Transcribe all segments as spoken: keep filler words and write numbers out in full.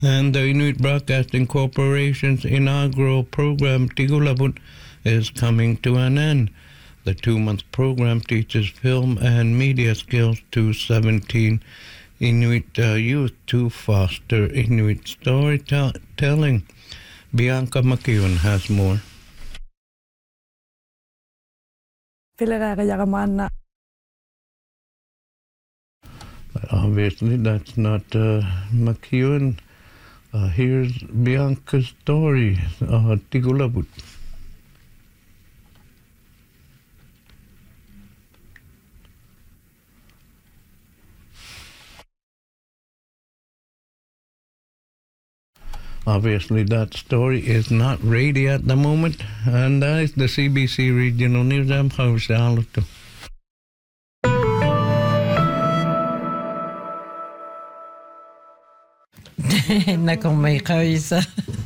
And the Inuit Broadcasting Corporation's inaugural program, Tigulabut, is coming to an end. The two-month program teaches film and media skills to seventeen Inuit uh, youth to foster Inuit storytelling. Bianca McEwen has more. Obviously, that's not uh, McEwen. Uh, here's Bianca's story, uh, Tigulabut. Obviously, that story is not ready at the moment, and that is the C B C Regional News. I'm Jose Alto. Nako may kaisa.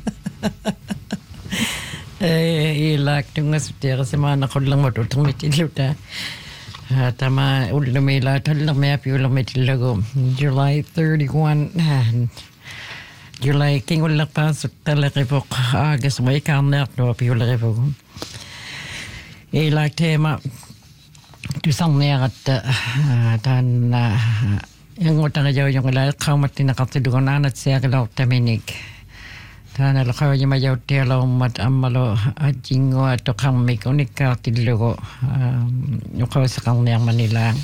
Eh, ilak tunga sutera semana ko lang matutong mitiluta. Tama ulamela talamaya pi ulametilago. July thirty-first. July king ulak pa sutalakipok August may kamnak no pi ulakipok. Ilak tema tu sangnya at tan yung utang ajaw yung ilal kaumat tinakatidugan anat siya kalaw taminig. Tan alakaw yung majaw tiyalaw mat amalo at jingo at kang may kunika tilugo yung kaw sa kang niyang Manilang.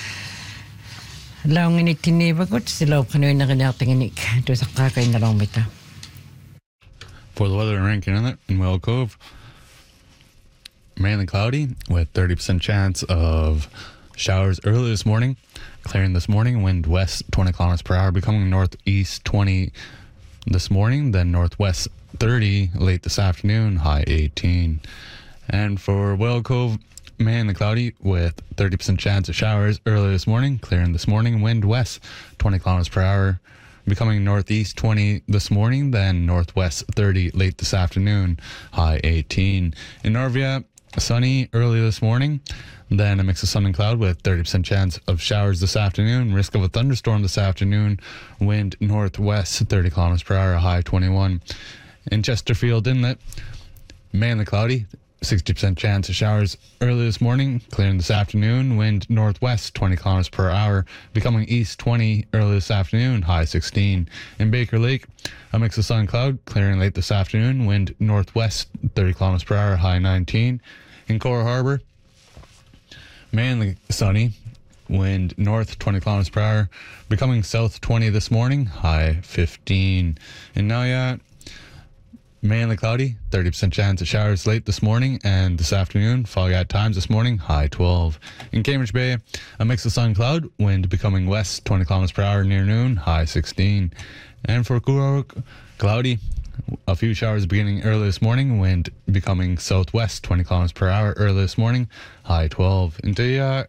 Laong inik tinibagot sila kanoy na kanyang inik to sa kakay na lang mita. For the weather in Rankin Inlet and Whale Cove, mainly cloudy with thirty percent chance of showers early this morning. Clearing this morning, wind west twenty kilometers per hour, becoming northeast twenty this morning, then northwest thirty late this afternoon, high eighteen. And for Whale Cove, mainly cloudy with thirty percent chance of showers early this morning. Clearing this morning, wind west twenty kilometers per hour, becoming northeast twenty this morning, then northwest thirty late this afternoon, high eighteen. In Narvia, sunny early this morning, then a mix of sun and cloud with thirty percent chance of showers this afternoon. Risk of a thunderstorm this afternoon. Wind northwest thirty kilometers per hour, high twenty-one. In Chesterfield Inlet, mainly cloudy, sixty percent chance of showers early this morning. Clearing this afternoon. Wind northwest twenty kilometers per hour, becoming east twenty early this afternoon, high sixteen. In Baker Lake, a mix of sun and cloud. Clearing late this afternoon. Wind northwest thirty kilometers per hour, high nineteen. In Cora Harbor, mainly sunny, wind north twenty kilometers per hour, becoming south twenty this morning, high fifteen. In Nauyat, mainly cloudy, thirty percent chance of showers late this morning and this afternoon, foggy at times this morning, high twelve. In Cambridge Bay, a mix of sun and cloud, wind becoming west twenty kilometers per hour near noon, high sixteen. And for Coorog, cloudy, a few showers beginning early this morning, wind becoming southwest twenty kilometers per hour early this morning, high twelve. In Tayat,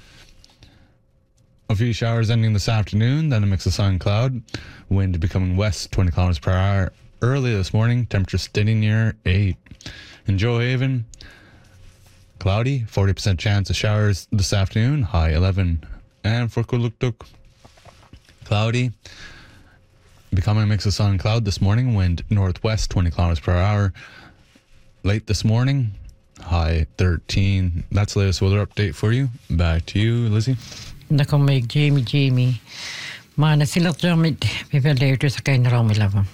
a few showers ending this afternoon, then a mix of sun and cloud, wind becoming west twenty kilometers per hour early this morning, temperature steady near eight. In Joe Haven, cloudy, forty percent chance of showers this afternoon, high eleven. And for Kuluktuk, cloudy, becoming a mix of sun and cloud this morning, wind northwest twenty kilometers per hour. Late this morning, high thirteen. That's the latest weather update for you. Back to you, Lizzie. Nako may Jamie Jamie. Mana sila jamit pipelito sa kain rami lava.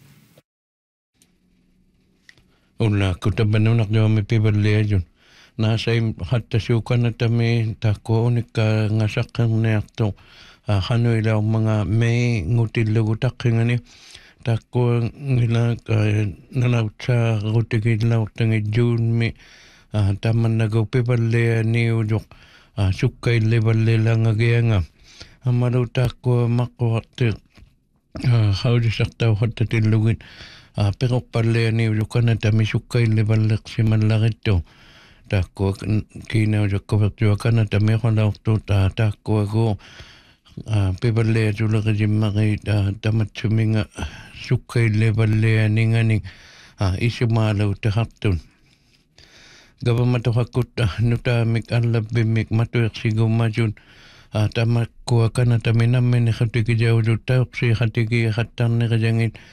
Ulla kutabanunak jami pipelito yun. Nasa hatta suka na tami tako unika ngasakang neakto. Hano ilaw mga may ngutilagutak ngani tako nila nalaw sa ngutigilaw tangi June mi taman nagaw pipelito ni ujok sukay leballe lang agayanga amaru tako makwate hawdi saktaw hatta tilugit pero palle ni ujok na tami sukay leballe si manlagito tako kina ujok kabarjo kana tami kalaw to tako ako pipelito jula kajimaki tamat suminga sukay leballe ningani isumalaw tahatun Gaba matuhakut nuta mik alabimik matuyak sigaw majun tamat kuha ka na taminamin ni khatiki jaw juta si khatiki khatan ni kajangin